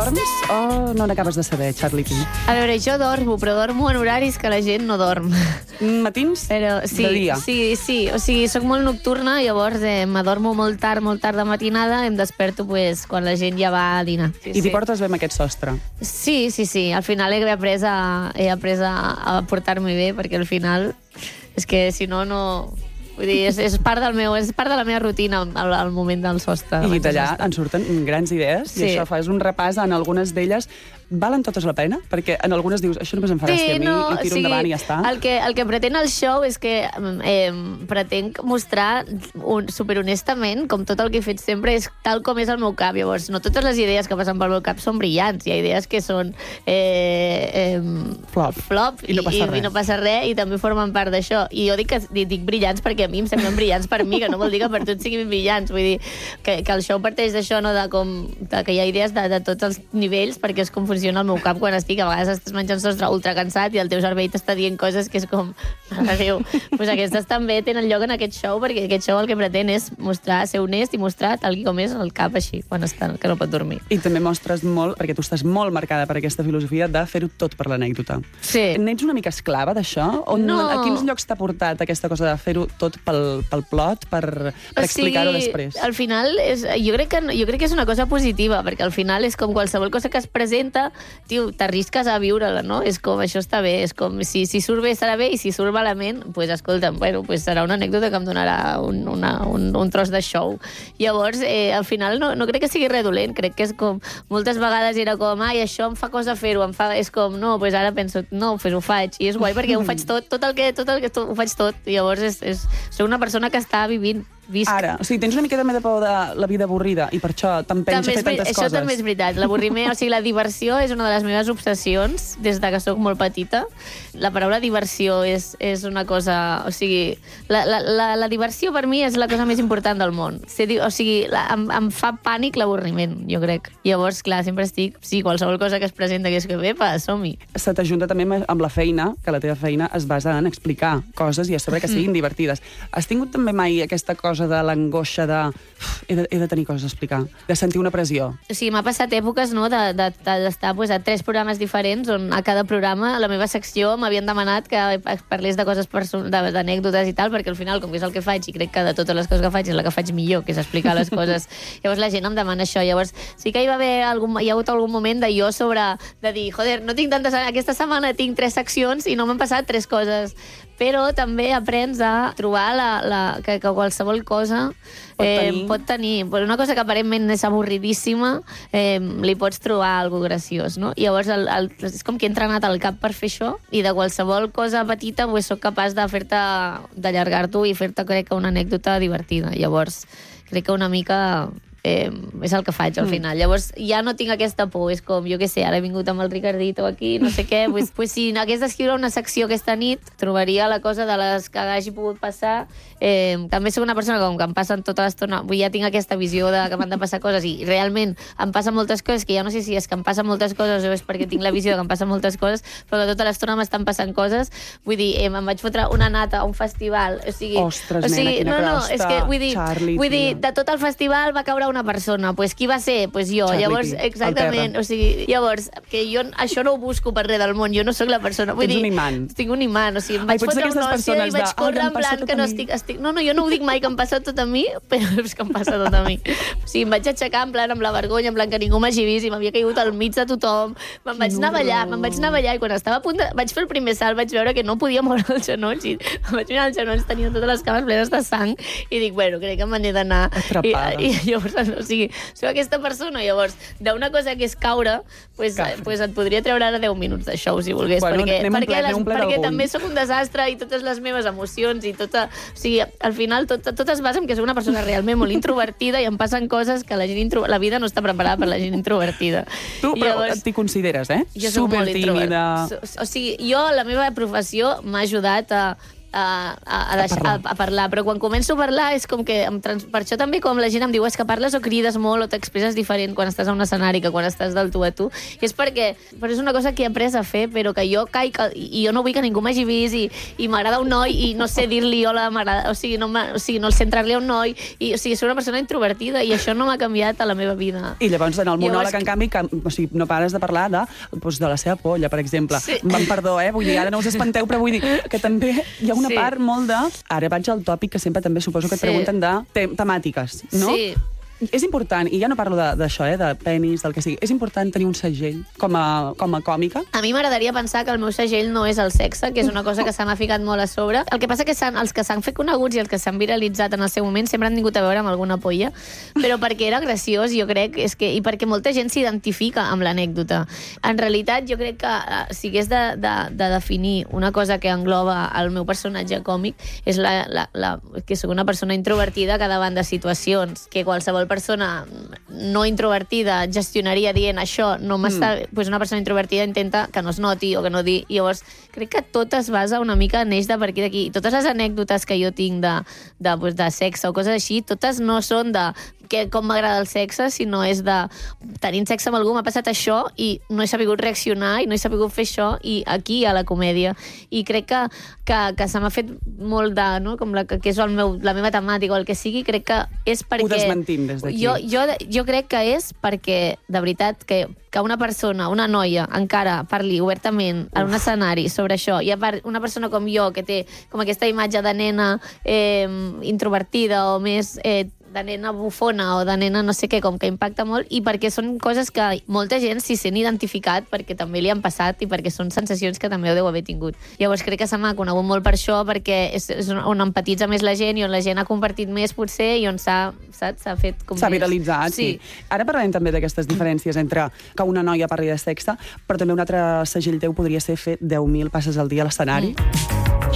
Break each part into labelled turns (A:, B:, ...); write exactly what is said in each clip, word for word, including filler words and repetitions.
A: dorms o no n'acabes de saber, Charlie P?
B: A veure, jo dormo, però dormo en horaris que la gent no dorm.
A: Matins?
B: Però, sí,
A: de dia?
B: Sí, sí. O sigui, soc molt nocturna, llavors eh, m'adormo molt tard, molt tard de matinada, em desperto pues, quan la gent ja va a dinar. Sí,
A: I t'hi
B: sí.
A: portes bé amb aquest sostre?
B: Sí, sí, sí. Al final he après a, he après a, a portar-me bé, perquè al final és que si no, no... Vull dir, és, és, part del meu, és part de la meva rutina al, al moment del sostre.
A: I d'allà en surten grans idees, sí. I això fas un repàs en algunes d'elles. Valen totes la pena? Perquè en algunes dius, això només em farà sí, estir a mi, no, li tiro o sigui, endavant i ja està.
B: El que, el que pretén el show és que eh, pretenc mostrar un, superhonestament, com tot el que he fet sempre, és tal com és el meu cap. Llavors, no totes les idees que passen pel meu cap són brillants. Hi ha idees que són eh, eh,
A: flop,
B: flop
A: i, no passa
B: i,
A: res.
B: i no passa res, i també formen part d'això. I jo dic, que, dic brillants perquè a mi em semblen brillants per mi, que no vol dir que per tots siguin brillants. Vull dir que, que el show parteix d'això, no? de, com, de que hi ha idees de, de tots els nivells, perquè és com funciona el meu cap quan estic. A vegades estàs menjant sostre ultra cansat i el teu cervell t'està dient coses que és com, mare Déu, pues aquestes també tenen lloc en aquest show, perquè aquest show el que pretén és mostrar, ser honest i mostrar tal com és el cap així, quan està, que no pot dormir.
A: I també mostres molt, perquè tu estàs molt marcada per aquesta filosofia de fer-ho tot per l'anècdota.
B: Sí.
A: N'ets una mica esclava d'això? O
B: no.
A: A quins llocs t'ha portat aquesta cosa de fer-ho tot pel, pel plot, per, per explicar-ho després?
B: Al final, és, jo, crec que, jo crec que és una cosa positiva, perquè al final és com qualsevol cosa que es presenta, tio, t'arrisques a viure-la, no? És com, això està bé, és com, si, si surt bé serà bé, i si surt malament, doncs, pues, escolta'm, bueno, pues serà una anècdota que em donarà un, una, un, un tros de show. Llavors, eh, al final, no, no crec que sigui redolent, crec que és com, moltes vegades era com, ai, això em fa cosa fer-ho, em fa, és com, no, pues ara penso, no, pues ho faig, i és guai perquè ho faig tot, tot el que, tot el que tot, ho faig tot, i llavors és, és, soc una persona que està vivint, visc.
A: Ara, o sigui, tens una mica també de por de la vida avorrida i per això t'empenys a fer tantes
B: això
A: coses.
B: Això també és veritat. L'avorriment, o sigui, la diversió és una de les meves obsessions des de que sóc molt petita. La paraula diversió és, és una cosa... O sigui, la, la, la, la diversió per mi és la cosa més important del món. O sigui, la, em, em fa pànic l'avorriment, jo crec. Llavors, clar, sempre estic... Sí, qualsevol cosa que es presenta que és que bé, pa, som-hi.
A: Se t'ajunta també amb la feina, que la teva feina es basa en explicar coses i a sobre que siguin mm. divertides. Has tingut també mai aquesta cosa de l'angoixa de... He, de... he de tenir coses a explicar, de sentir una pressió?
B: O sigui, m'ha passat èpoques, no?, d'estar de, de, de, pues, a tres programes diferents, on a cada programa, a la meva secció, m'havien demanat que parlés de coses d'anècdotes i tal, perquè al final, com que és el que faig, i crec que de totes les coses que faig és la que faig millor, que és explicar les coses. Llavors la gent em demana això. Llavors sí que hi va haver algun, hi ha hagut algun moment de jo sobre... de dir, joder, no tinc tantes... Aquesta setmana tinc tres seccions i no m'han passat tres coses. Però també aprens a trobar la, la, que, que qualsevol cosa
A: pot
B: eh,
A: tenir.
B: pot tenir. Una cosa que aparentment és avorridíssima, eh, li pots trobar alguna graciós, no? I llavors el, el, és com que he entrenat el cap per fer això, i de qualsevol cosa petita pues, soc capaç de fer-te, d'allargar-t'ho i fer-te, crec que, una anècdota divertida. Llavors, crec que una mica... Eh, és el que faig al final. Mm. Llavors ja no tinc aquesta por, és com, jo què sé, ara he vingut amb el Ricardito aquí, no sé què, pues, pues si hagués d'escriure una secció aquesta nit, trobaria la cosa de les que hagi pogut passar. Eh, també soc una persona com que em passen tota l'estona, vull ja tinc aquesta visió de que m'han de passar coses i realment em passen moltes coses, que ja no sé si és que em passen moltes coses o és perquè tinc la visió de que em passen moltes coses, però que tota l'estona m'estan passant coses. Vull dir, eh, em vaig fotre una nata a un festival, o sigui...
A: Ostres,
B: o sigui,
A: nena, quina
B: no, no,
A: crosta.
B: és que, vull dir,
A: Charlie,
B: vull dir, de tot el festival va caure una persona, pues qui va ser? Pues jo.
A: Charlie
B: llavors,
A: P,
B: exactament, o sigui, llavors, que jo això no ho busco per res del món, jo no sóc la persona, vull
A: Tens
B: dir,
A: un imant.
B: tinc un imant, o sigui, em vaig
A: Ai,
B: fotre una hòstia i vaig
A: de,
B: córrer en
A: em passa
B: plan
A: tot
B: que
A: a
B: no
A: mi.
B: estic, estic... No, no, jo no ho dic mai que em passa tot a mi, però és que em passa tot a mi. O sigui, em vaig aixecar en plan amb la vergonya, en plan que ningú m'hagi vist i m'havia caigut al mig de tothom, me'n vaig anar a ballar, me'n vaig anar a ballar i quan estava a punt de... vaig fer el primer salt, vaig veure que no podia moure els genolls i em vaig mirar els genolls, tenia totes les cames plenes de sang i dic, bueno, crec que me n'he d'anar. I, i llavors, o sigui, soc aquesta persona, llavors, d'una cosa que és caure, pues, pues et podria treure ara deu minuts de show, si volgués,
A: bueno,
B: perquè,
A: anem
B: perquè,
A: ple,
B: les,
A: anem ple
B: perquè
A: d'algun.
B: també sóc un desastre i totes les meves emocions i tota... O sigui, al final tot, tot es basa en que sóc una persona realment molt introvertida i em passen coses que la gent intro... la vida no està preparada per la gent introvertida.
A: Tu, però
B: llavors,
A: t'hi consideres, eh?
B: jo soc molt
A: Supertímida.
B: introvert. O sigui, jo, la meva professió m'ha ajudat a a, a, a, deixar, a, parlar. a parlar, però quan començo a parlar és com que, em trans... per això també com la gent em diu és que parles o crides molt o t'expresses diferent quan estàs a un escenari que quan estàs del tu a tu, i és perquè però és una cosa que he après a fer, però que jo caic i jo no vull que ningú m'hagi vist i, i m'agrada un noi i no sé dir-li hola, o sigui, no, o sigui, no centrar-li a un noi, i, o sigui, soc una persona introvertida i això no m'ha canviat a la meva vida.
A: I llavors en el monòleg, en canvi, que, o sigui, no pares de parlar de, doncs, de la seva polla, per exemple. Sí. Em perdó, eh? Vull dir, ara no us espanteu, però vull dir que també hi ha una sí. part molt de... Ara vaig al tòpic que sempre també suposo que et sí. pregunten de te temàtiques, no?
B: Sí.
A: És important, i ja no parlo d'això, eh, de penis, del que sigui, és important tenir un segell com a, com a còmica?
B: A mi m'agradaria pensar que el meu segell no és el sexe, que és una cosa que se m'ha ficat molt a sobre. El que passa que els que s'han fet coneguts i els que s'han viralitzat en el seu moment sempre han tingut a veure amb alguna polla, però perquè era graciós, jo crec, és que, i perquè molta gent s'identifica amb l'anècdota. En realitat, jo crec que si hagués de, de, de definir una cosa que engloba el meu personatge còmic, és la, la, la, que soc una persona introvertida que davant de situacions que qualsevol persona no introvertida gestionaria dient això no m'està... Mm. Pues una persona introvertida intenta que no es noti o que no di... I llavors crec que tot es basa una mica en eix de per aquí d'aquí. Totes les anècdotes que jo tinc de, de, pues, de sexe o coses així, totes no són de que, com m'agrada el sexe, sinó és de tenint sexe amb algú m'ha passat això i no he sabut reaccionar i no he sabut fer això, i aquí hi ha la comèdia. I crec que, que, que se m'ha fet molt de... No? Com la, que és el meu, la meva temàtica o el que sigui, crec que és perquè...
A: Ho desmentim des d'aquí.
B: Jo, jo, jo crec que és perquè, de veritat, que, que una persona, una noia, encara parli obertament en un escenari sobre això, i a part una persona com jo, que té com aquesta imatge de nena eh, introvertida o més... Eh, de nena bufona o de nena no sé què, com que impacta molt, i perquè són coses que molta gent s'hi sent identificat perquè també li han passat i perquè són sensacions que també ho deu haver tingut. Llavors crec que se m'ha conegut molt per això, perquè és, és on empatitza més la gent i on la gent ha compartit més potser i on s'ha, saps, s'ha fet com
A: s'ha viralitzat, sí. sí. Ara parlarem també d'aquestes diferències entre que una noia parli de sexe, però també un altre segell teu podria ser fer deu mil passes al dia a l'escenari. Mm.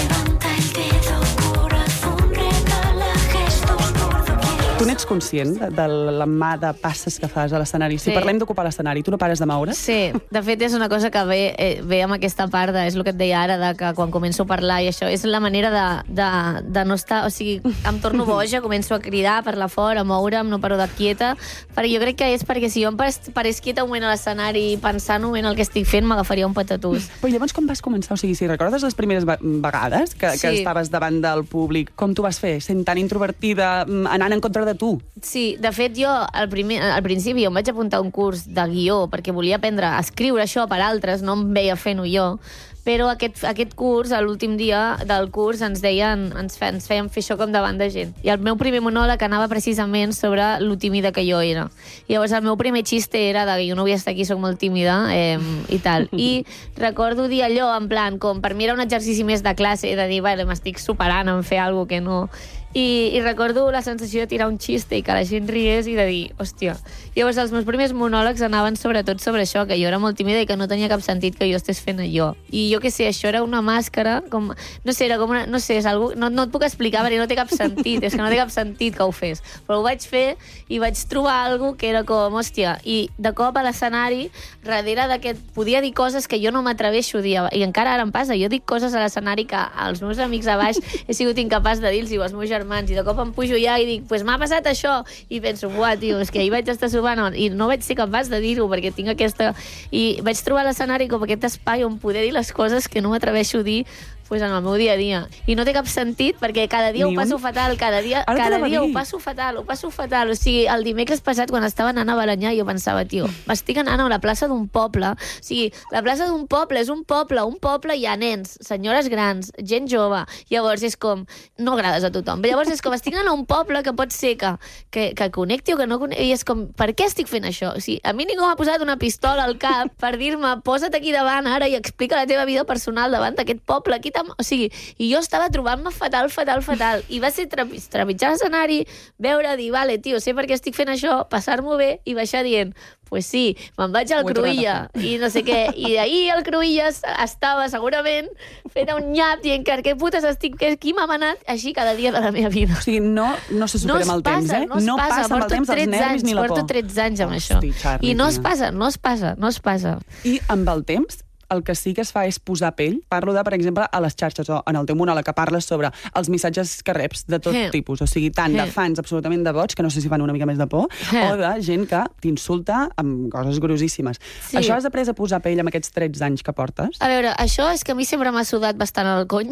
A: Tu n'ets conscient de, de la mà de passes que fas a l'escenari? Si sí. parlem d'ocupar l'escenari, tu no pares de moure?
B: Sí, de fet és una cosa que ve, eh, ve amb aquesta part, de, és el que et deia ara, de que quan començo a parlar i això, és la manera de, de, de no estar... O sigui, em torno boja, començo a cridar, a parlar fort, a moure'm, no paro de quieta, perquè jo crec que és perquè si jo em parés quieta un moment a l'escenari pensant un moment el que estic fent, m'agafaria un patatús.
A: Però llavors com vas començar? O sigui, si recordes les primeres vegades que, sí. que estaves davant del públic, com t'ho vas fer? Sent tan introvertida, anant en contra de tu?
B: Sí, de fet jo al, primer, al principi em vaig apuntar a un curs de guió perquè volia aprendre a escriure això per altres, no em veia fent-ho jo, però aquest, aquest curs, a l'últim dia del curs, ens deien, ens, fe, ens feien fer això com davant de gent. I el meu primer monòleg anava precisament sobre lo tímida que jo era. I llavors el meu primer xiste era de que jo no vull estar aquí, soc molt tímida, eh, i tal. I recordo dir allò, en plan, com per mi era un exercici més de classe, de dir, vale, m'estic superant en fer alguna que no... I, i recordo la sensació de tirar un xiste i que la gent riés i de dir, hòstia. Llavors els meus primers monòlegs anaven sobretot sobre això, que jo era molt tímida i que no tenia cap sentit que jo estés fent allò. I jo què sé, això era una màscara, com, no sé, era com una, no sé, és algú, no, no et puc explicar perquè no té cap sentit, és que no té cap sentit que ho fes. Però ho vaig fer i vaig trobar alguna que era com, hòstia, i de cop a l'escenari, darrere d'aquest, podia dir coses que jo no m'atreveixo a dir, i encara ara em passa, jo dic coses a l'escenari que als meus amics a baix he sigut incapaç de dir-los, i als meus germans, i de cop em pujo ja i dic, pues m'ha passat això, i penso, buah, tio, és que ahir vaig estar sopant i no vaig ser capaç de dir-ho perquè tinc aquesta... I vaig trobar a l'escenari com aquest espai on poder dir les coses que no m'atreveixo a dir pues en el meu dia a dia. I no té cap sentit perquè cada dia Ni ho passo un... fatal, cada dia, cada dia ho passo fatal, ho passo fatal. O sigui, el dimecres passat quan estava anant a Balanyà jo pensava, tio, m'estic anant a la plaça d'un poble, o sigui, la plaça d'un poble és un poble, un poble hi ha nens, senyores grans, gent jove, llavors és com, no agrades a tothom, llavors és com, estic anant a un poble que pot ser que, que, que connecti o que no connecti, i és com, per què estic fent això? O sigui, a mi ningú m'ha posat una pistola al cap per dir-me, posa't aquí davant ara i explica la teva vida personal davant d'aquest poble, aquí o sigui, i jo estava trobant-me fatal, fatal, fatal, i va ser trepitjar l'escenari, veure, dir, vale, tio, sé per què estic fent això, passar-m'ho bé i baixar dient, pues sí, me'n vaig al Cruïlla i no sé què, i d'ahir al Cruïlla estava segurament fent un nyap dient que què putes estic, qui m'ha manat, així cada dia de la meva vida.
A: O sigui, no, no se supera amb el temps, eh?
B: No es
A: no
B: passa,
A: passa amb el temps els nervis ni la por.
B: Porto tretze anys amb això. I no es passa, no es passa, no es passa.
A: I amb el temps, el que sí que es fa és posar pell. Parlo de, per exemple, a les xarxes o en el teu monòleg que parles sobre els missatges que reps de tot
B: Sí.
A: tipus. O sigui, tant
B: Sí.
A: de fans absolutament de boig, que no sé si fan una mica més de por,
B: Sí.
A: o de gent que t'insulta amb coses grosíssimes.
B: Sí.
A: Això has après a posar pell amb aquests tretze anys que portes?
B: A veure, això és que a mi sempre m'ha sudat bastant el cony,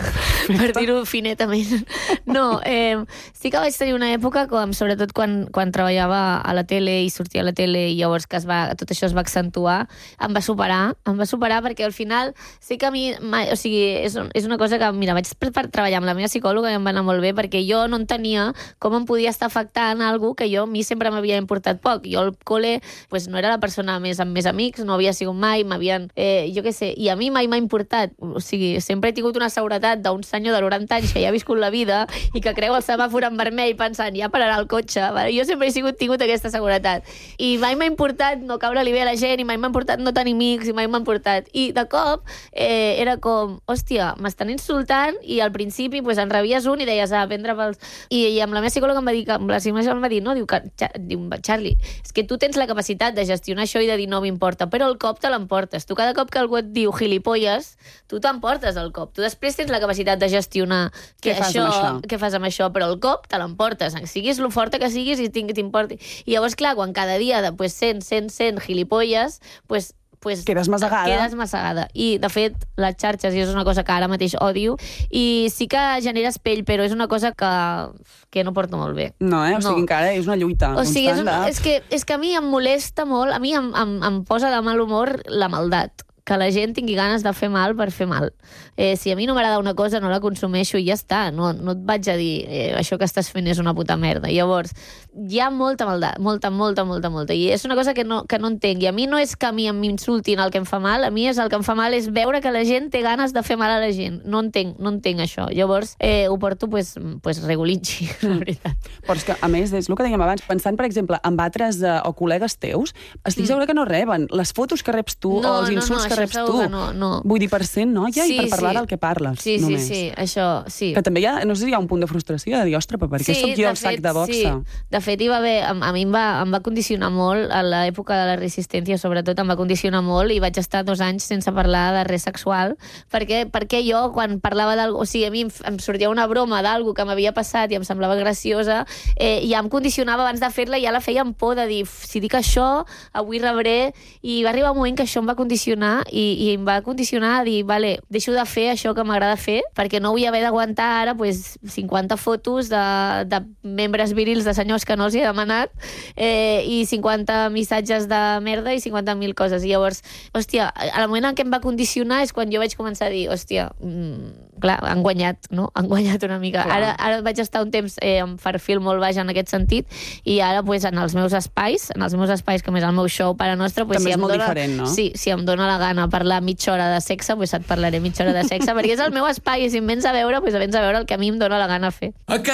B: per dir-ho finetament. No, eh, sí que vaig tenir una època, com, sobretot quan, quan treballava a la tele i sortia a la tele i llavors que es va, tot això es va accentuar, em va superar, em va superar perquè al final sí que a mi, mai, o sigui, és, és una cosa que, mira, vaig per, per treballar amb la meva psicòloga i em va anar molt bé perquè jo no entenia com em podia estar afectant algú que jo a mi sempre m'havia importat poc. Jo al col·le pues, no era la persona més amb més amics, no havia sigut mai, m'havien, eh, jo què sé, i a mi mai m'ha importat. O sigui, sempre he tingut una seguretat d'un senyor de noranta anys que ja ha viscut la vida i que creu el semàfor en vermell pensant, ja pararà el cotxe. Vale? Jo sempre he sigut, tingut aquesta seguretat. I mai m'ha importat no caure-li bé a la gent, i mai m'ha importat no tenir amics, i mai m'ha importat. I de cop eh, era com, hòstia, m'estan insultant, i al principi pues, en rebies un i deies, ah, prendre pels... I, i amb la meva psicòloga em va dir, que, amb la psicòloga em va dir, no, diu, que, diu, Charlie, és que tu tens la capacitat de gestionar això i de dir no m'importa, però el cop te l'emportes. Tu cada cop que algú et diu gilipolles, tu t'emportes el cop. Tu després tens la capacitat de gestionar que
A: Què fas
B: això,
A: amb això?
B: què fas amb això, però el cop te l'emportes. Siguis lo forta que siguis i t'importi. I llavors, clar, quan cada dia de, pues, cent, cent, cent gilipolles, pues, pues,
A: Quedes massegada.
B: Quedes massegada. I, de fet, les xarxes, i és una cosa que ara mateix odio, i sí que generes pell, però és una cosa que, que no porto molt bé.
A: No, eh? O sigui,
B: No.
A: encara és una lluita
B: O sigui, és,
A: constant
B: un,
A: de...
B: és, que, és que a mi em molesta molt, a mi em, em, em posa de mal humor la maldat, que la gent tingui ganes de fer mal per fer mal. Eh, si a mi no m'agrada una cosa, no la consumeixo i ja està. No, no et vaig a dir eh, això que estàs fent és una puta merda. Llavors, hi ha molta maldat, molta, molta, molta, molta. I és una cosa que no, que no entenc. I a mi no és que a mi m'insultin el que em fa mal, a mi és el que em fa mal és veure que la gent té ganes de fer mal a la gent. No entenc, no entenc això. Llavors, eh, ho porto, pues, pues regulitxi, la veritat.
A: Però és que, a més, és el que dèiem abans, pensant, per exemple, en altres eh, o col·legues teus, estic
B: Mm.
A: segura que no reben les fotos que reps tu
B: No,
A: o els
B: no,
A: insults
B: no,
A: que
B: això
A: reps
B: segur
A: tu.
B: que no, no.
A: Vull dir, per cent, no? Ja,
B: Sí,
A: i per parlar
B: sí.
A: del que parles,
B: Sí, sí,
A: només.
B: sí, això, sí.
A: Que també hi ha, no sé si hi ha un punt de frustració, de dir, ostres, però per què sóc jo el sac de boxa?
B: Sí. De fet, hi va haver, a, a mi em va, em va condicionar molt, a l'època de la resistència, sobretot, em va condicionar molt, i vaig estar dos anys sense parlar de res sexual, perquè, perquè jo, quan parlava d'algú, o sigui, a mi em, em sortia una broma d'algú que m'havia passat i em semblava graciosa, eh, ja em condicionava abans de fer-la, i ja la feia amb por de dir, si dic això, avui rebré, i va arribar un moment que això em va condicionar, i, i em va condicionar a dir, vale, deixo de fer això que m'agrada fer, perquè no vull haver d'aguantar ara pues, cinquanta fotos de, de membres virils de senyors que no els hi he demanat, eh, i cinquanta missatges de merda i cinquanta mil coses. I llavors, hòstia, al moment en què em va condicionar és quan jo vaig començar a dir, hòstia, mm, clar, han guanyat, no? Han guanyat una mica. Ara, ara vaig estar un temps eh, amb perfil molt baix en aquest sentit, i ara pues, en els meus espais, en els meus espais, com és el meu show Pare Nostre, pues,
A: També
B: si
A: és
B: em
A: molt
B: dona,
A: diferent, no?
B: Sí, si em dóna la gana parlar mitja hora de sexe, pues et parlaré mitja hora de sexe, perquè és el meu espai, i si em vens a veure, pues vens a veure el que a mi em dóna la gana fer.
C: A